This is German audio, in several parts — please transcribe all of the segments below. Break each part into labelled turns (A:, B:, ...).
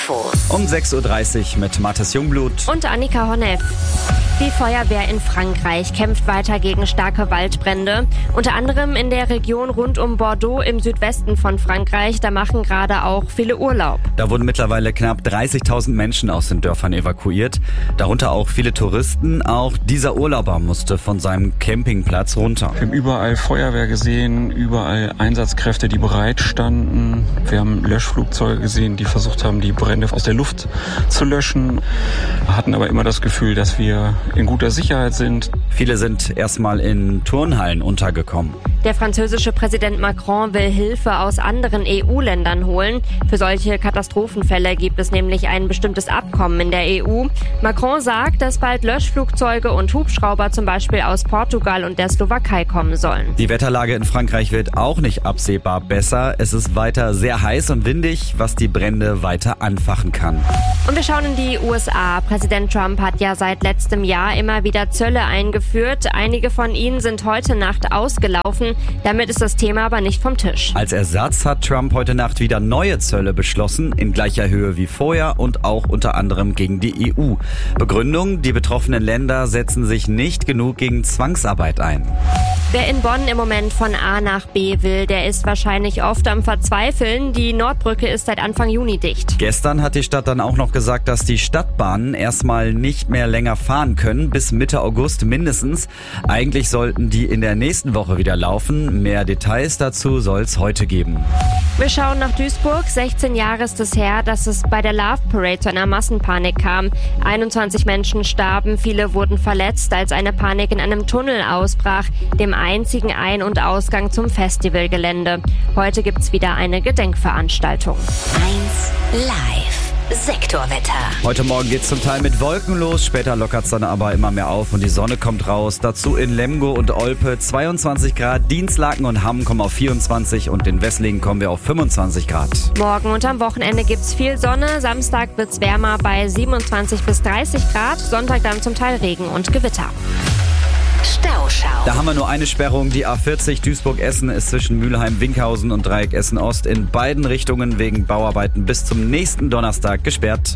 A: Infos.
B: Um 6.30 Uhr mit Mathis Jungblut
C: und Annika Horneff. Die Feuerwehr in Frankreich kämpft weiter gegen starke Waldbrände. Unter anderem in der Region rund um Bordeaux im Südwesten von Frankreich. Da machen gerade auch viele Urlaub.
B: Da wurden mittlerweile knapp 30.000 Menschen aus den Dörfern evakuiert. Darunter auch viele Touristen. Auch dieser Urlauber musste von seinem Campingplatz runter.
D: Wir haben überall Feuerwehr gesehen, überall Einsatzkräfte, die bereit standen. Wir haben Löschflugzeuge gesehen, die versucht haben, die Brände aus der Luft zu löschen. Wir hatten aber immer das Gefühl, dass wir in guter Sicherheit sind.
B: Viele sind erstmal in Turnhallen untergekommen.
C: Der französische Präsident Macron will Hilfe aus anderen EU-Ländern holen. Für solche Katastrophenfälle gibt es nämlich ein bestimmtes Abkommen in der EU. Macron sagt, dass bald Löschflugzeuge und Hubschrauber zum Beispiel aus Portugal und der Slowakei kommen sollen.
B: Die Wetterlage in Frankreich wird auch nicht absehbar besser. Es ist weiter sehr heiß und windig, was die Brände weiter anfachen kann.
C: Und wir schauen in die USA. Präsident Trump hat ja seit letztem Jahr immer wieder Zölle eingeführt. Einige von ihnen sind heute Nacht ausgelaufen. Damit ist das Thema aber nicht vom Tisch.
B: Als Ersatz hat Trump heute Nacht wieder neue Zölle beschlossen, in gleicher Höhe wie vorher und auch unter anderem gegen die EU. Begründung: Die betroffenen Länder setzen sich nicht genug gegen Zwangsarbeit ein.
C: Wer in Bonn im Moment von A nach B will, der ist wahrscheinlich oft am Verzweifeln. Die Nordbrücke ist seit Anfang Juni dicht.
B: Gestern hat die Stadt dann auch noch gesagt, dass die Stadtbahnen erstmal nicht mehr länger fahren können, bis Mitte August mindestens. Eigentlich sollten die in der nächsten Woche wieder laufen. Mehr Details dazu soll es heute geben.
C: Wir schauen nach Duisburg. 16 Jahre ist es her, dass es bei der Love Parade zu einer Massenpanik kam. 21 Menschen starben, viele wurden verletzt, als eine Panik in einem Tunnel ausbrach, dem einzigen Ein- und Ausgang zum Festivalgelände. Heute gibt's wieder eine Gedenkveranstaltung.
A: 1 Live. Sektorwetter.
B: Heute Morgen geht's zum Teil mit Wolken los, später lockert's dann aber immer mehr auf und die Sonne kommt raus. Dazu in Lemgo und Olpe 22 Grad, Dienstlaken und Hamm kommen auf 24 und in Wesslingen kommen wir auf 25 Grad.
C: Morgen und am Wochenende gibt's viel Sonne, Samstag wird's wärmer bei 27 bis 30 Grad, Sonntag dann zum Teil Regen und Gewitter.
A: Stauschau.
B: Da haben wir nur eine Sperrung. Die A40 Duisburg-Essen ist zwischen Mülheim-Winkhausen und Dreieck Essen-Ost in beiden Richtungen wegen Bauarbeiten bis zum nächsten Donnerstag gesperrt.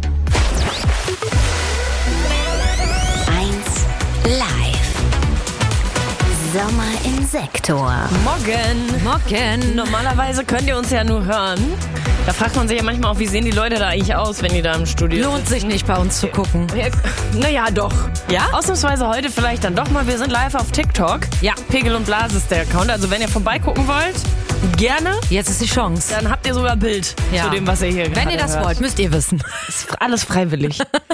A: 1 Live. Sommer im Sektor.
E: Morgen. Normalerweise könnt ihr uns ja nur hören. Da fragt man sich ja manchmal auch, wie sehen die Leute da eigentlich aus, wenn die da im Studio sind.
F: Lohnt sich nicht, bei uns zu gucken.
E: Ja, naja, doch.
F: Ja?
E: Ausnahmsweise heute vielleicht dann doch mal. Wir sind live auf TikTok.
F: Ja.
E: Pegel und Blase ist der Account. Also wenn ihr vorbeigucken wollt, gerne.
F: Jetzt ist die Chance.
E: Dann habt ihr sogar Bild zu dem, was ihr hier gerade
F: Wenn ihr das
E: hört.
F: wollt, müsst ihr wissen.
E: Ist alles freiwillig.